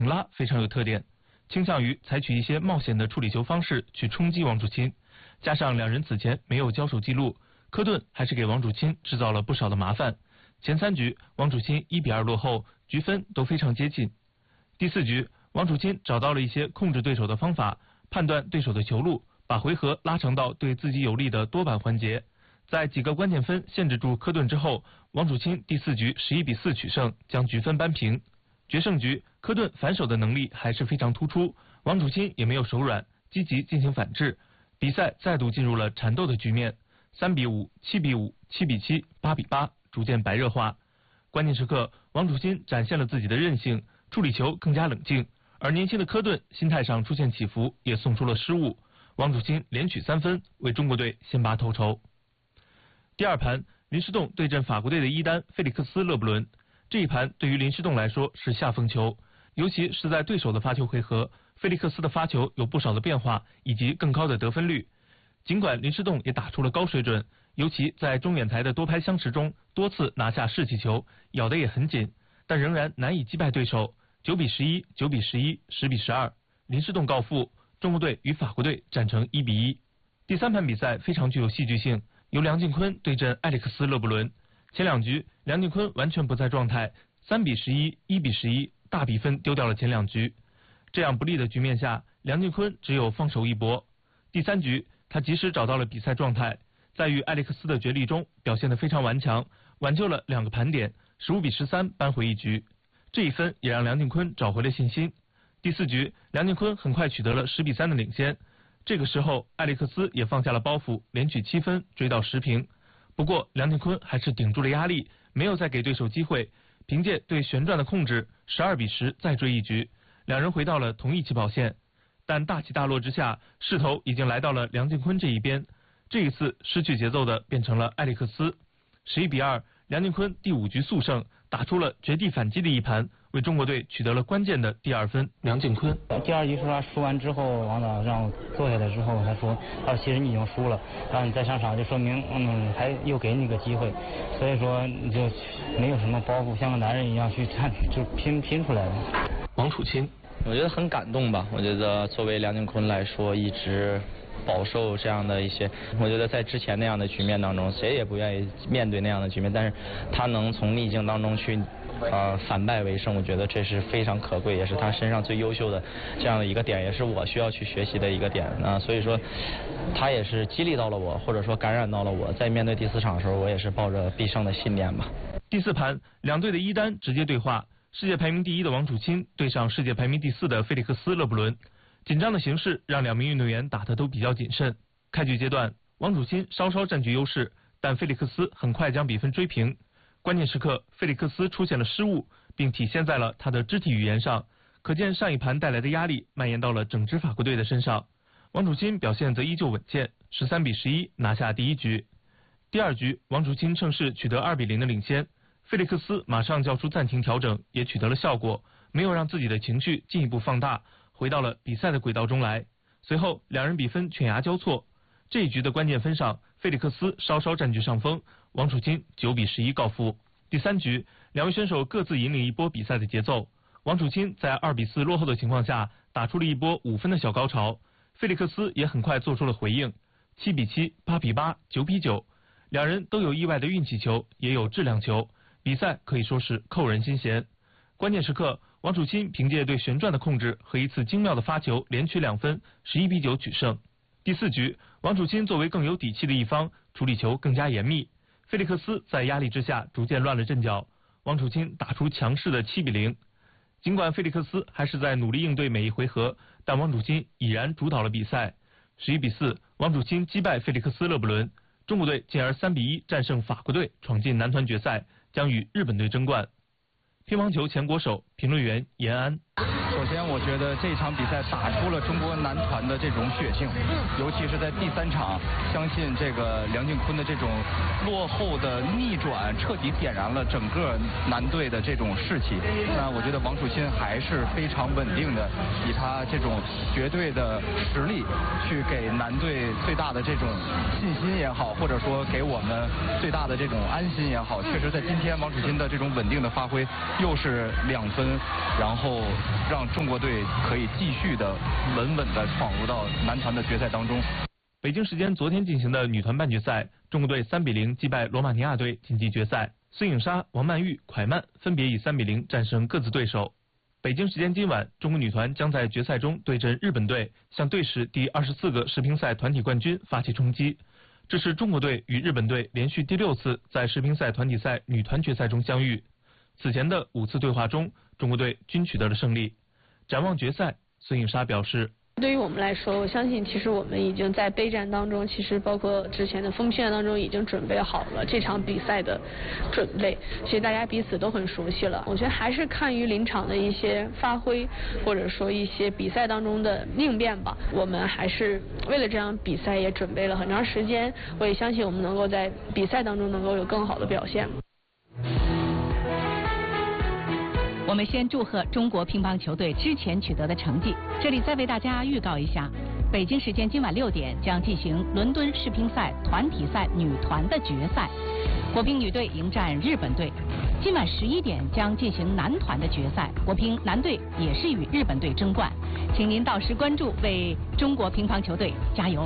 拉非常有特点，倾向于采取一些冒险的处理球方式去冲击王楚钦，加上两人此前没有交手记录，科顿还是给王楚钦制造了不少的麻烦。前3局王楚钦1比2落后，局分都非常接近。第4局，王楚钦找到了一些控制对手的方法，判断对手的球路，把回合拉长到对自己有利的多板环节。在几个关键分限制住科顿之后，王楚钦第4局11比4取胜，将局分扳平。决胜局，科顿反手的能力还是非常突出，王楚钦也没有手软，积极进行反制。比赛再度进入了缠斗的局面，3比5、7比5、7比7、8比8，逐渐白热化。关键时刻，王楚钦展现了自己的韧性，处理球更加冷静，而年轻的科顿心态上出现起伏，也送出了失误。王楚钦连取3分，为中国队先拔头筹。第2盘，林诗栋对阵法国队的一单费利克斯·勒布伦。这一盘对于林诗栋来说是下风球，尤其是在对手的发球回合，费利克斯的发球有不少的变化以及更高的得分率。尽管林诗栋也打出了高水准，尤其在中远台的多拍相持中多次拿下士气球，咬得也很紧，但仍然难以击败对手。9比11、9比11、10比12，林诗栋告负，中国队与法国队战成1比1。第3盘比赛非常具有戏剧性，由梁靖昆对阵埃里克斯·勒布伦。前2局，梁靖昆完全不在状态，3比11、1比11，大比分丢掉了前2局。这样不利的局面下，梁靖昆只有放手一搏。第3局，他及时找到了比赛状态，在与埃里克斯的角力中表现得非常顽强，挽救了2个盘点，15比13扳回一局。这一分也让梁靖昆找回了信心。第4局，梁靖昆很快取得了10比3的领先。这个时候，埃里克斯也放下了包袱，连取7分，追到10平。不过，梁靖昆还是顶住了压力，没有再给对手机会，凭借对旋转的控制，12比10再追一局，两人回到了同一起跑线。但大起大落之下，势头已经来到了梁靖昆这一边。这一次失去节奏的变成了埃里克斯。11比2，梁靖昆第5局速胜，打出了绝地反击的一盘，为中国队取得了关键的第2分。梁靖昆第2局说他输完之后，王导让我坐下来之后，他说其实你已经输了，让你再上场就说明还又给你个机会，所以说你就没有什么包袱，像个男人一样去战，就拼出来了。 王楚钦， 我觉得很感动吧。我觉得作为梁靖昆来说，一直饱受这样的一些，我觉得在之前那样的局面当中，谁也不愿意面对那样的局面，但是他能从逆境当中去反败为胜，我觉得这是非常可贵，也是他身上最优秀的这样的一个点，也是我需要去学习的一个点啊。所以说他也是激励到了我，或者说感染到了我，在面对第4场的时候，我也是抱着必胜的信念吧。 第4盘，两队的一单直接对话，世界排名第1的王楚钦对上世界排名第4的费利克斯·勒布伦。紧张的形势让2名运动员打得都比较谨慎。开局阶段，王楚钦稍稍占据优势，但费利克斯很快将比分追平。关键时刻，费利克斯出现了失误，并体现在了他的肢体语言上，可见上一盘带来的压力蔓延到了整支法国队的身上。王楚钦表现则依旧稳健，13比11拿下第1局。第2局，王楚钦趁势取得2比0的领先，费利克斯马上叫出暂停调整，也取得了效果，没有让自己的情绪进一步放大，回到了比赛的轨道中来。随后两人比分犬牙交错，这一局的关键分上，费利克斯稍稍占据上风，王楚钦9比11告负。第3局，两位选手各自引领一波比赛的节奏。王楚钦在2比4落后的情况下，打出了一波5分的小高潮，费利克斯也很快做出了回应，7比7、8比8、9比9，两人都有意外的运气球，也有质量球，比赛可以说是扣人心弦。关键时刻，王楚钦凭借对旋转的控制和一次精妙的发球，连取2分，11比9取胜。第4局，王楚钦作为更有底气的一方，处理球更加严密，费利克斯在压力之下逐渐乱了阵脚，王楚钦打出强势的7比0。尽管费利克斯还是在努力应对每一回合，但王楚钦已然主导了比赛。11比4，王楚钦击败费利克斯·勒布伦，中国队进而3比1战胜法国队，闯进男团决赛，将与日本队争冠。乒乓球前国手、评论员严安。 首先，我觉得这场比赛打出了中国男团的这种血性，尤其是在第3场，相信这个梁靖昆的这种落后的逆转，彻底点燃了整个男队的这种士气。那我觉得王楚钦还是非常稳定的，以他这种绝对的实力，去给男队最大的这种信心也好，或者说给我们最大的这种安心也好。确实，在今天王楚钦的这种稳定的发挥，又是2分，然后让让中国队可以继续的稳稳的闯入到男团的决赛当中。 北京时间昨天进行的女团半决赛，中国队3-0击败罗马尼亚队晋级决赛。孙颖莎、王曼玉、蒯曼分别以3-0战胜各自对手。北京时间今晚，中国女团将在决赛中对阵日本队，向队史第24个世乒赛团体冠军发起冲击。这是中国队与日本队连续第6次在世乒赛团体赛女团决赛中相遇。此前的5次对话中，中国队均取得了胜利。展望决赛，孙颖莎表示。 对于我们来说，我相信其实我们已经在备战当中，其实包括之前的封训当中已经准备好了这场比赛的准备，所以大家彼此都很熟悉了。我觉得还是看于临场的一些发挥，或者说一些比赛当中的应变吧。我们还是为了这场比赛也准备了很长时间，我也相信我们能够在比赛当中能够有更好的表现。 我们先祝贺中国乒乓球队之前取得的成绩。这里再为大家预告一下，北京时间今晚6点将进行伦敦世乒赛团体赛女团的决赛，国乒女队迎战日本队。今晚11点将进行男团的决赛，国乒男队也是与日本队争冠，请您到时关注，为中国乒乓球队加油。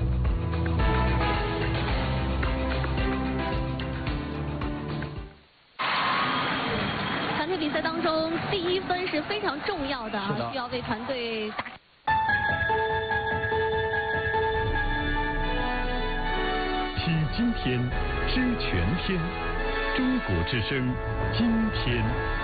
比赛当中，第1分是非常重要的啊，需要为团队打。 听今天，知全天，中国之声，今天。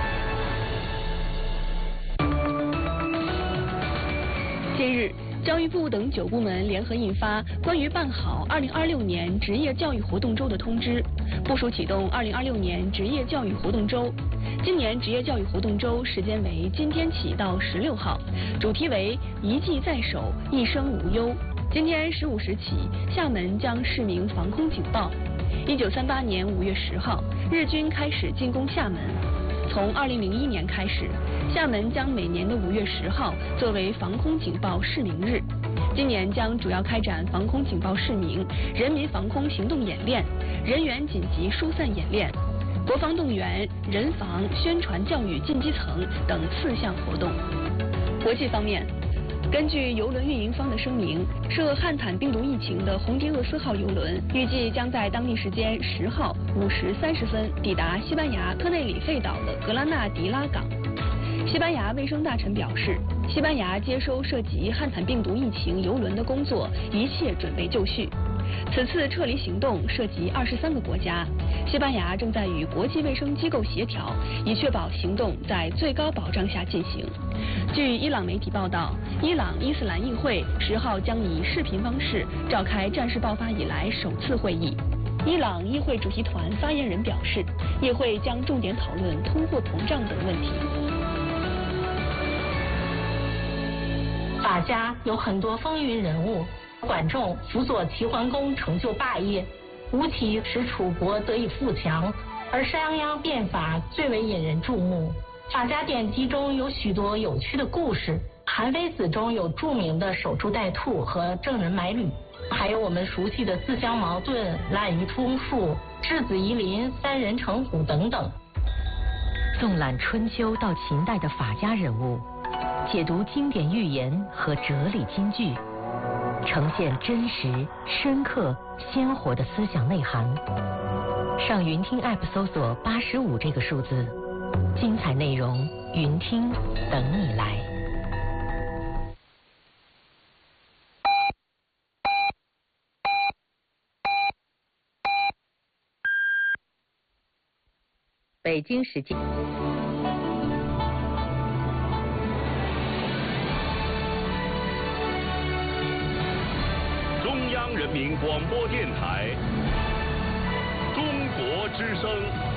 近日，教育部等9部门联合印发关于办好2026年职业教育活动周的通知，部署启动2026年职业教育活动周。今年职业教育活动周时间为今天起到16号，主题为一技在手，一生无忧。今天15时起，厦门将释明防空警报。1938年5月10号，日军开始进攻厦门。从2001年开始，厦门将每年的5月10号作为防空警报释明日。今年将主要开展防空警报释明、人民防空行动演练、人员紧急疏散演练、国防动员、人防、宣传教育进基层等4项活动。国际方面，根据邮轮运营方的声明，涉汉坦病毒疫情的红迪厄斯号邮轮预计将在当地时间10号5时30分抵达西班牙特内里费岛的格拉纳迪拉港。西班牙卫生大臣表示，西班牙接收涉及汉坦病毒疫情邮轮的工作一切准备就绪。此次撤离行动涉及23个国家，西班牙正在与国际卫生机构协调，以确保行动在最高保障下进行。据伊朗媒体报道，伊朗伊斯兰议会10号将以视频方式召开战事爆发以来首次会议。伊朗议会主席团发言人表示，议会将重点讨论通货膨胀等问题。 法家有很多风云人物，管仲辅佐齐桓公成就霸业，吴起使楚国得以富强，而商鞅变法最为引人注目。法家典籍中有许多有趣的故事，韩非子中有著名的守株待兔和郑人买履，还有我们熟悉的自相矛盾、滥竽充数、质子夷陵、三人成虎等等。 纵览春秋到秦代的法家人物，解读经典寓言和哲理金句，呈现真实、深刻、鲜活的思想内涵。上云听 App 搜索85这个数字，精彩内容云听等你来。北京时间。 中央人民广播电台，中国之声。